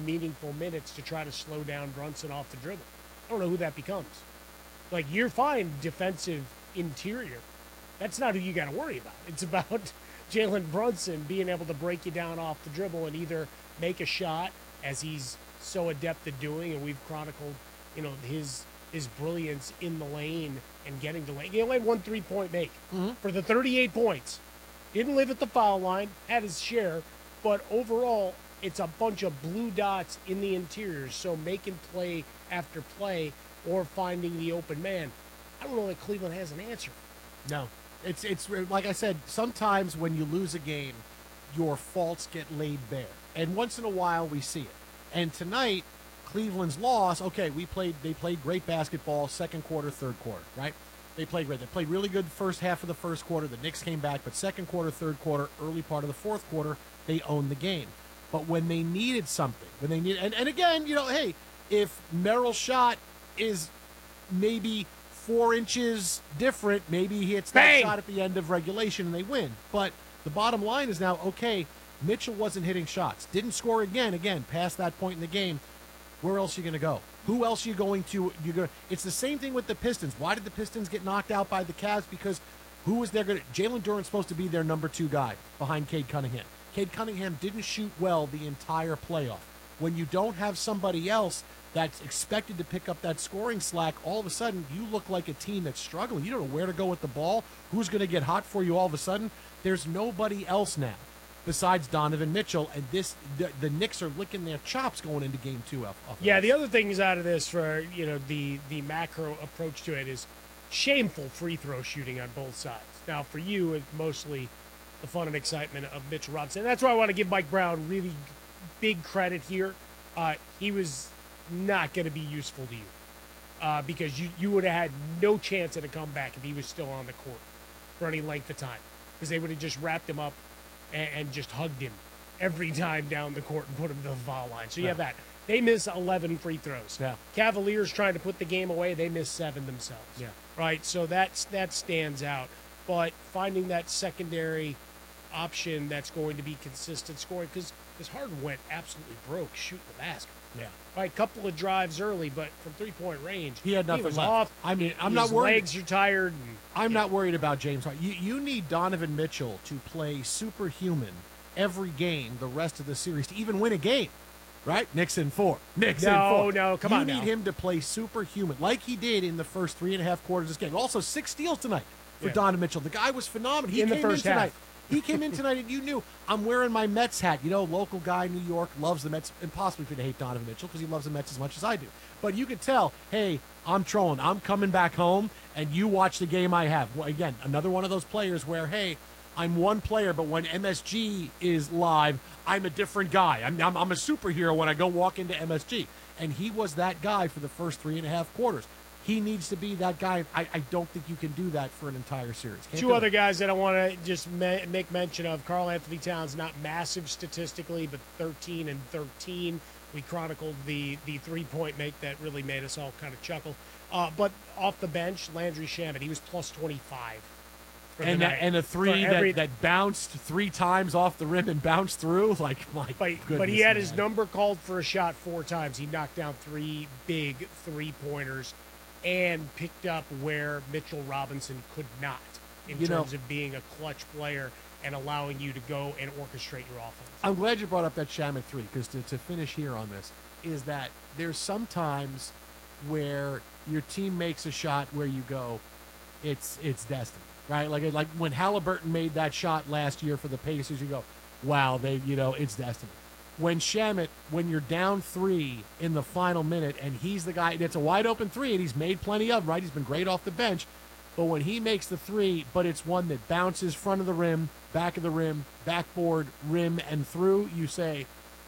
meaningful minutes to try to slow down Brunson off the dribble. I don't know who that becomes. Like, you're fine defensive interior. That's not who you got to worry about. It's about Jalen Brunson being able to break you down off the dribble and either make a shot, as he's so adept at doing, and we've chronicled, his brilliance in the lane and getting to lane. He only had one 3-point make for the 38 points. Didn't live at the foul line, had his share, but overall, it's a bunch of blue dots in the interior. So making play after play or finding the open man, I don't know that Cleveland has an answer. No. It's like I said, sometimes when you lose a game, your faults get laid bare. And once in a while, we see it. And tonight, Cleveland's loss, okay, they played great basketball, second quarter, third quarter, right? They played great. They played really good first half of the first quarter. The Knicks came back, but second quarter, third quarter, early part of the fourth quarter, they owned the game. But when they needed something, and again, hey, if Merrill's shot is maybe 4 inches different, maybe he hits that shot at the end of regulation and they win. But the bottom line is now, okay, Mitchell wasn't hitting shots, didn't score again, past that point in the game. Where else are you going to go? Who else are you going to? It's the same thing with the Pistons. Why did the Pistons get knocked out by the Cavs? Because who was there going to? Jalen Duren's supposed to be their number 2 guy behind Cade Cunningham. Cade Cunningham didn't shoot well the entire playoff. When you don't have somebody else that's expected to pick up that scoring slack, all of a sudden you look like a team that's struggling. You don't know where to go with the ball, who's going to get hot for you all of a sudden. There's nobody else now besides Donovan Mitchell, and the Knicks are licking their chops going into Game 2. Yeah, the other things out of this for the macro approach to it is shameful free throw shooting on both sides. Now, for you, it's mostly the fun and excitement of Mitchell Robinson. That's why I want to give Mike Brown really big credit here. He was not going to be useful to you because you would have had no chance at a comeback if he was still on the court for any length of time, because they would have just wrapped him up and just hugged him every time down the court and put him to the foul line. So you have that. They miss 11 free throws. Yeah. Cavaliers trying to put the game away, they miss 7 themselves. Yeah. Right? So that stands out. But finding that secondary option that's going to be consistent scoring, because Harden went absolutely broke shooting the basket. Yeah. Right, couple of drives early, but from 3-point range, he had nothing was left. Off. I mean, I'm His not worried. Legs are tired. I'm not worried about James Harden. You need Donovan Mitchell to play superhuman every game the rest of the series to even win a game, right? Knicks in 4. Knicks in 4. No, come on You now. need him to play superhuman like he did in the first 3.5 quarters of this game. Also, 6 steals tonight for Donovan Mitchell. The guy was phenomenal. He in the came first in tonight. half. He came in tonight, and you knew, I'm wearing my Mets hat. Local guy in New York, loves the Mets. Impossible for you to hate Donovan Mitchell because he loves the Mets as much as I do. But you could tell, hey, I'm trolling. I'm coming back home, and you watch the game I have. Well, again, another one of those players where, hey, I'm one player, but when MSG is live, I'm a different guy. I'm a superhero when I go walk into MSG. And he was that guy for the first 3.5 quarters. He needs to be that guy. I don't think you can do that for an entire series. Two other guys that I want to just make mention of. Karl Anthony Towns, not massive statistically, but 13 and 13. We chronicled the 3-point make that really made us all kind of chuckle. But off the bench, Landry Shamet, he was plus 25. And a three that bounced 3 times off the rim and bounced through. Like, my goodness. But he had his number called for a shot 4 times. He knocked down 3 big 3-pointers. And picked up where Mitchell Robinson could not in terms of being a clutch player and allowing you to go and orchestrate your offense. I'm glad you brought up that Shamet 3, because to finish here on this is that there's sometimes where your team makes a shot where you go, it's destiny, right? Like when Halliburton made that shot last year for the Pacers, you go, wow, it's destiny. When you're down 3 in the final minute, and he's the guy, it's a wide open 3, and he's made plenty of, right? He's been great off the bench. But when he makes the 3, but it's one that bounces front of the rim, back of the rim, backboard, rim, and through, you say,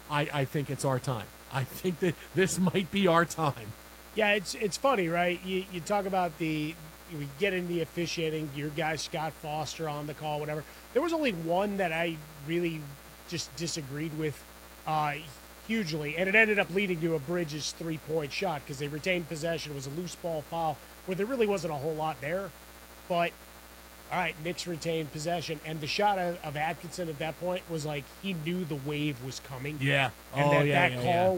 I think it's our time. I think that this might be our time. Yeah, it's funny, right? You talk about we get into the officiating, your guy Scott Foster on the call, whatever. There was only one that I really just disagreed with hugely, and it ended up leading to a Bridges 3-point shot because they retained possession. It was a loose ball foul where there really wasn't a whole lot there. But, all right, Knicks retained possession, and the shot of Atkinson at that point was like he knew the wave was coming. Yeah. And that call